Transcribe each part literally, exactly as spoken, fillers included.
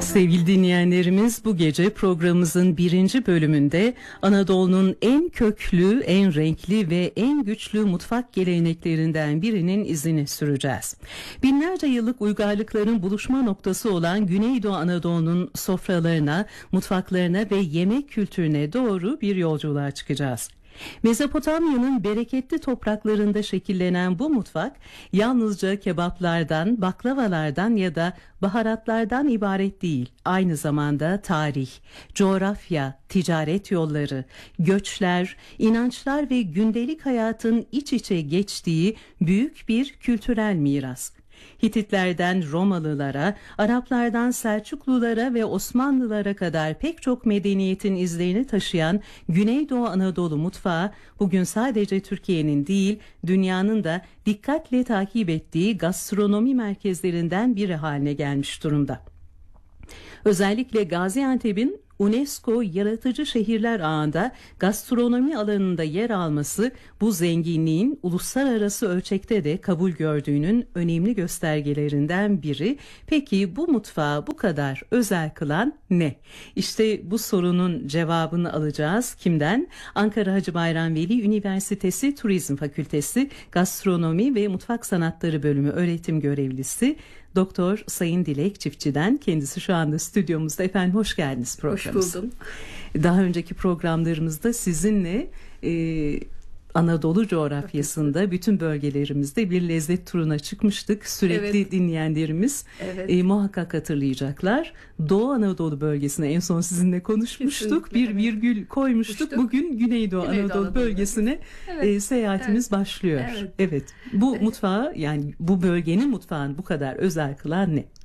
Sevgili dinleyenlerimiz, bu gece programımızın birinci bölümünde Anadolu'nun en köklü, en renkli ve en güçlü mutfak geleneklerinden birinin izini süreceğiz. Binlerce yıllık uygarlıkların buluşma noktası olan Güneydoğu Anadolu'nun sofralarına, mutfaklarına ve yemek kültürüne doğru bir yolculuğa çıkacağız. Mezopotamya'nın bereketli topraklarında şekillenen bu mutfak yalnızca kebaplardan, baklavalardan ya da baharatlardan ibaret değil. Aynı zamanda tarih, coğrafya, ticaret yolları, göçler, inançlar ve gündelik hayatın iç içe geçtiği büyük bir kültürel miras. Hititlerden Romalılara, Araplardan Selçuklulara ve Osmanlılara kadar pek çok medeniyetin izlerini taşıyan Güneydoğu Anadolu mutfağı bugün sadece Türkiye'nin değil, dünyanın da dikkatle takip ettiği gastronomi merkezlerinden biri haline gelmiş durumda. Özellikle Gaziantep'in UNESCO Yaratıcı Şehirler Ağı'nda gastronomi alanında yer alması bu zenginliğin uluslararası ölçekte de kabul gördüğünün önemli göstergelerinden biri. Peki bu mutfağı bu kadar özel kılan ne? İşte bu sorunun cevabını alacağız. Kimden? Ankara Hacı Bayram Veli Üniversitesi Turizm Fakültesi Gastronomi ve Mutfak Sanatları Bölümü öğretim görevlisi Doktor Sayın Dilek Çiftçi'den. Kendisi şu anda stüdyomuzda. Efendim hoş geldiniz programımıza. Hoş buldum. Daha önceki programlarımızda sizinle e, Anadolu coğrafyasında bütün bölgelerimizde bir lezzet turuna çıkmıştık. Sürekli evet. dinleyenlerimiz evet. e, muhakkak hatırlayacaklar. Doğu Anadolu bölgesine en son sizinle konuşmuştuk. Kesinlikle, bir virgül evet. koymuştuk. Konuştuk. Bugün Güneydoğu, Güneydoğu Anadolu, Anadolu bölgesine evet. e, seyahatimiz evet. başlıyor. Evet. evet. Bu evet. mutfağı, yani bu bölgenin mutfağını bu kadar özel kılan ne?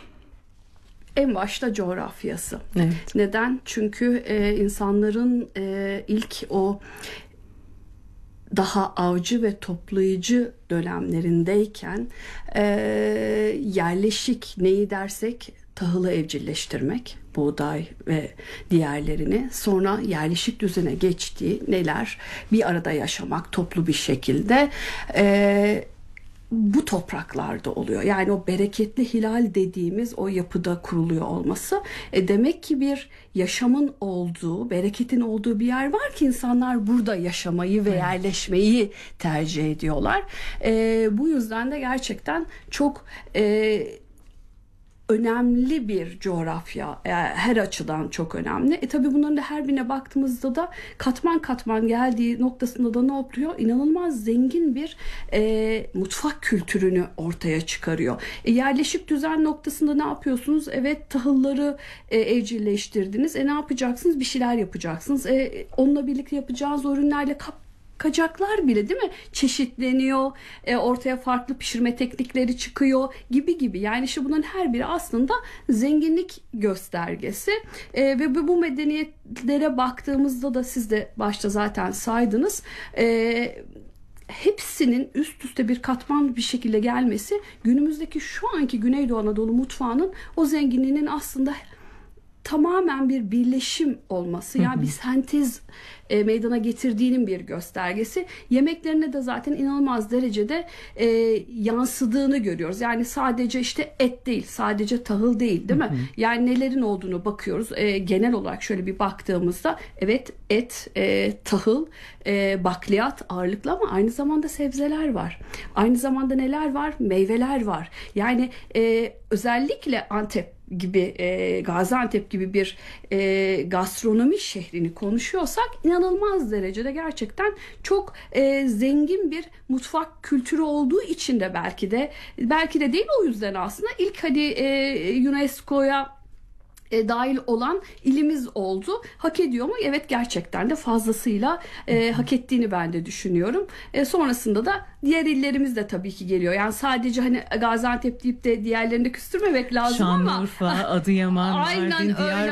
En başta coğrafyası. Evet. Neden? Çünkü e, insanların e, ilk o daha avcı ve toplayıcı dönemlerindeyken e, yerleşik neyi dersek tahılı evcilleştirmek, buğday ve diğerlerini, sonra yerleşik düzene geçtiği neler, bir arada yaşamak toplu bir şekilde e, bu topraklarda oluyor. Yani o bereketli hilal dediğimiz o yapıda kuruluyor olması. E demek ki bir yaşamın olduğu, bereketin olduğu bir yer var ki insanlar burada yaşamayı ve yerleşmeyi tercih ediyorlar. E, bu yüzden de gerçekten çok e, önemli bir coğrafya, yani her açıdan çok önemli. E tabii bunların da her birine baktığımızda da katman katman geldiği noktasında da ne oluyor? İnanılmaz zengin bir e, mutfak kültürünü ortaya çıkarıyor. E, yerleşik düzen noktasında ne yapıyorsunuz? Evet, tahılları e, evcilleştirdiniz. E ne yapacaksınız? Bir şeyler yapacaksınız. E, onunla birlikte yapacağınız ürünlerle kap Kacaklar bile değil mi? Çeşitleniyor, e, ortaya farklı pişirme teknikleri çıkıyor gibi gibi. Yani işte bunların her biri aslında zenginlik göstergesi. E, ve bu medeniyetlere baktığımızda da siz de başta zaten saydınız. E, hepsinin üst üste bir katman bir şekilde gelmesi günümüzdeki şu anki Güneydoğu Anadolu mutfağının o zenginliğinin aslında tamamen bir birleşim olması, yani bir sentez e, meydana getirdiğinin bir göstergesi. Yemeklerine de zaten inanılmaz derecede e, yansıdığını görüyoruz. Yani sadece işte et değil, sadece tahıl değil, değil mi? Hı hı. Yani nelerin olduğunu bakıyoruz. E, genel olarak şöyle bir baktığımızda evet et, e, tahıl, e, bakliyat ağırlıklı ama aynı zamanda sebzeler var. Aynı zamanda neler var? Meyveler var. Yani e, özellikle Antep gibi, e, Gaziantep gibi bir e, gastronomi şehrini konuşuyorsak inanılmaz derecede gerçekten çok e, zengin bir mutfak kültürü olduğu için de belki de belki de değil o yüzden aslında ilk hadi e, UNESCO'ya E, dahil olan ilimiz oldu. Hak ediyor mu? Evet, gerçekten de fazlasıyla e, hak ettiğini ben de düşünüyorum. E, sonrasında da diğer illerimiz de tabii ki geliyor. Yani sadece hani Gaziantep deyip de diğerlerini de küstürmemek lazım. Şanlıurfa, ama Adıyaman, Mardin, Diyarbakır.